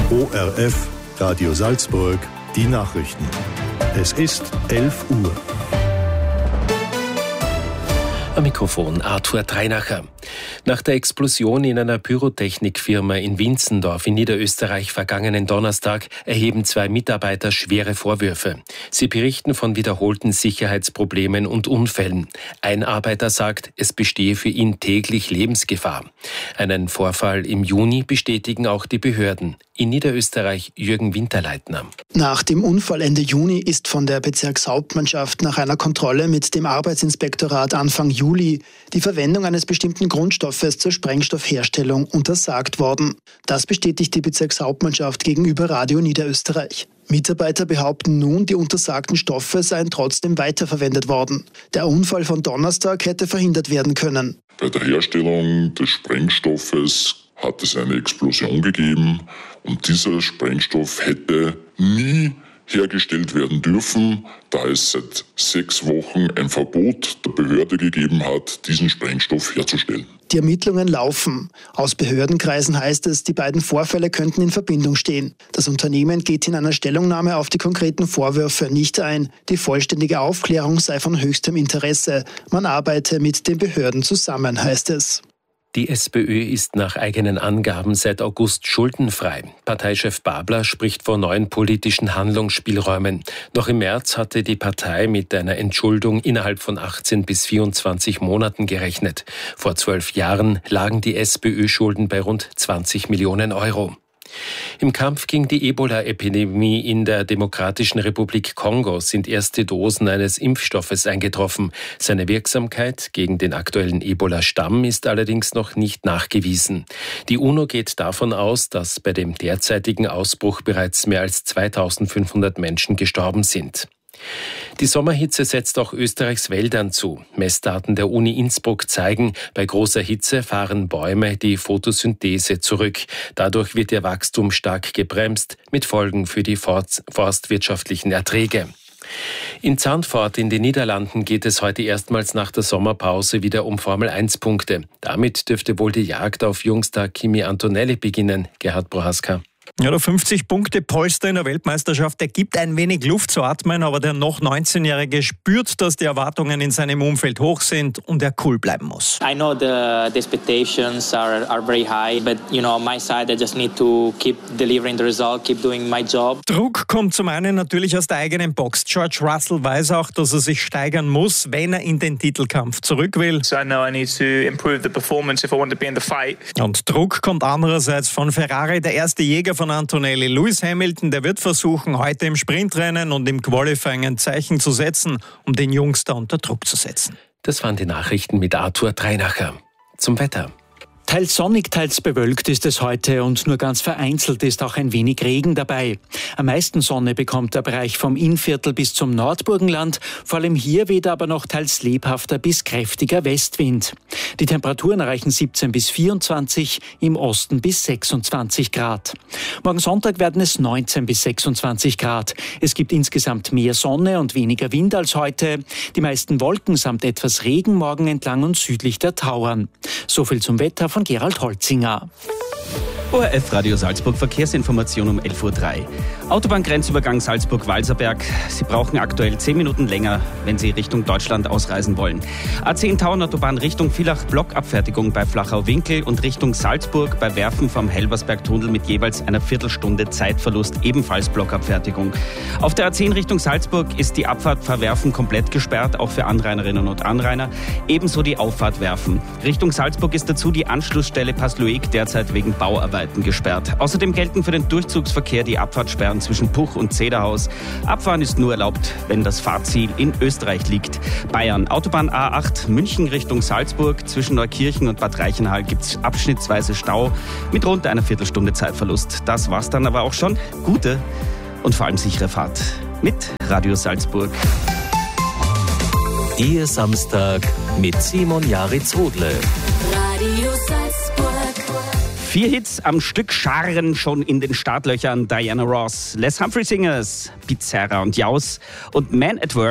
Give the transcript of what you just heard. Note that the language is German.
ORF, Radio Salzburg, die Nachrichten. Es ist 11 Uhr. Am Mikrofon Arthur Dreinacher. Nach der Explosion in einer Pyrotechnikfirma in Winzendorf in Niederösterreich vergangenen Donnerstag erheben 2 Mitarbeiter schwere Vorwürfe. Sie berichten von wiederholten Sicherheitsproblemen und Unfällen. Ein Arbeiter sagt, es bestehe für ihn täglich Lebensgefahr. Einen Vorfall im Juni bestätigen auch die Behörden. In Niederösterreich Jürgen Winterleitner. Nach dem Unfall Ende Juni ist von der Bezirkshauptmannschaft nach einer Kontrolle mit dem Arbeitsinspektorat Anfang Juli die Verwendung eines bestimmten Grundstoffes zur Sprengstoffherstellung untersagt worden. Das bestätigt die Bezirkshauptmannschaft gegenüber Radio Niederösterreich. Mitarbeiter behaupten nun, die untersagten Stoffe seien trotzdem weiterverwendet worden. Der Unfall von Donnerstag hätte verhindert werden können. Bei der Herstellung des Sprengstoffes hat es eine Explosion gegeben und dieser Sprengstoff hätte nie hergestellt werden dürfen, da es seit 6 Wochen ein Verbot der Behörde gegeben hat, diesen Sprengstoff herzustellen. Die Ermittlungen laufen. Aus Behördenkreisen heißt es, die beiden Vorfälle könnten in Verbindung stehen. Das Unternehmen geht in einer Stellungnahme auf die konkreten Vorwürfe nicht ein. Die vollständige Aufklärung sei von höchstem Interesse. Man arbeite mit den Behörden zusammen, heißt es. Die SPÖ ist nach eigenen Angaben seit August schuldenfrei. Parteichef Babler spricht von neuen politischen Handlungsspielräumen. Noch im März hatte die Partei mit einer Entschuldung innerhalb von 18 bis 24 Monaten gerechnet. Vor 12 Jahren lagen die SPÖ-Schulden bei rund 20 Millionen Euro. Im Kampf gegen die Ebola-Epidemie in der Demokratischen Republik Kongo sind erste Dosen eines Impfstoffes eingetroffen. Seine Wirksamkeit gegen den aktuellen Ebola-Stamm ist allerdings noch nicht nachgewiesen. Die UNO geht davon aus, dass bei dem derzeitigen Ausbruch bereits mehr als 2500 Menschen gestorben sind. Die Sommerhitze setzt auch Österreichs Wäldern zu. Messdaten der Uni Innsbruck zeigen, bei großer Hitze fahren Bäume die Photosynthese zurück. Dadurch wird ihr Wachstum stark gebremst, mit Folgen für die forstwirtschaftlichen Erträge. In Zandvoort in den Niederlanden geht es heute erstmals nach der Sommerpause wieder um Formel-1-Punkte. Damit dürfte wohl die Jagd auf Jungstar Kimi Antonelli beginnen. Gerhard Prohaska. Ja, der 50-Punkte-Polster in der Weltmeisterschaft, der gibt ein wenig Luft zu atmen, aber der noch 19-Jährige spürt, dass die Erwartungen in seinem Umfeld hoch sind und er cool bleiben muss. I know the expectations are very high, but on my side I just need to keep delivering the result, keep doing my job. Druck kommt zum einen natürlich aus der eigenen Box. George Russell weiß auch, dass er sich steigern muss, wenn er in den Titelkampf zurück will. So I know I need to improve the performance if I want to be in the fight. Und Druck kommt andererseits von Ferrari, der erste Jäger von Antonelli. Lewis Hamilton, der wird versuchen, heute im Sprintrennen und im Qualifying ein Zeichen zu setzen, um den Jungster unter Druck zu setzen. Das waren die Nachrichten mit Arthur Dreinacher. Zum Wetter. Teils sonnig, teils bewölkt ist es heute und nur ganz vereinzelt ist auch ein wenig Regen dabei. Am meisten Sonne bekommt der Bereich vom Innviertel bis zum Nordburgenland. Vor allem hier weht aber noch teils lebhafter bis kräftiger Westwind. Die Temperaturen erreichen 17 bis 24, im Osten bis 26 Grad. Morgen Sonntag werden es 19 bis 26 Grad. Es gibt insgesamt mehr Sonne und weniger Wind als heute. Die meisten Wolken samt etwas Regen morgen entlang und südlich der Tauern. So viel zum Wetter von Gerald Holzinger. ORF Radio Salzburg Verkehrsinformation um 11.03 Uhr. Autobahngrenzübergang Salzburg-Walserberg. Sie brauchen aktuell 10 Minuten länger, wenn Sie Richtung Deutschland ausreisen wollen. A10 Tauernautobahn Richtung Villach Blockabfertigung bei Flachau-Winkel und Richtung Salzburg bei Werfen vom Helbersberg-Tunnel mit jeweils einer Viertelstunde Zeitverlust, ebenfalls Blockabfertigung. Auf der A10 Richtung Salzburg ist die Abfahrt Verwerfen komplett gesperrt, auch für Anrainerinnen und Anrainer. Ebenso die Auffahrt Werfen. Richtung Salzburg ist dazu die Anschlussstelle Passluik derzeit wegen Bauarbeiten gesperrt. Außerdem gelten für den Durchzugsverkehr die Abfahrtssperren zwischen Puch und Zederhaus. Abfahren ist nur erlaubt, wenn das Fahrziel in Österreich liegt. Bayern, Autobahn A8, München Richtung Salzburg. Zwischen Neukirchen und Bad Reichenhall gibt es abschnittsweise Stau mit rund einer Viertelstunde Zeitverlust. Das war's dann aber auch schon. Gute und vor allem sichere Fahrt mit Radio Salzburg. Ihr Samstag mit Simon Jaritz-Rodle. Radio Salzburg. 4 Hits am Stück scharren schon in den Startlöchern. Diana Ross, Les Humphrey Singers, Pizarra und Jaus und Man at Work.